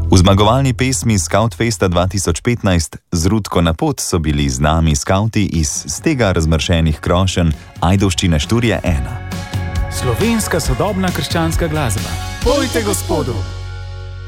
V zmagovalni pesmi Skautfesta 2015 z Rutko na pot so bili z nami skauti iz Stega razmršenih krošenj Ajdovščine Šturje 1. Slovenska sodobna krščanska glasba. Pojte Gospodu!